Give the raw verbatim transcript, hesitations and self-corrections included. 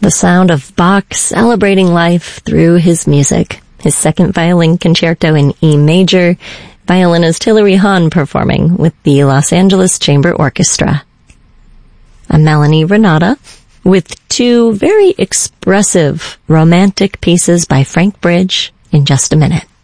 The sound of Bach celebrating life through his music. His second violin concerto in E major, violinist Hilary Hahn performing with the Los Angeles Chamber Orchestra. A Melanie Renata with two very expressive romantic pieces by Frank Bridge in just a minute.